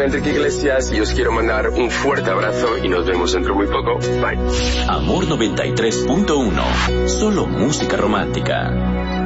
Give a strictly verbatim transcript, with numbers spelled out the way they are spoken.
Enrique Iglesias y os quiero mandar un fuerte abrazo y nos vemos dentro de muy poco. Bye. Amor noventa y tres punto uno. Solo música romántica.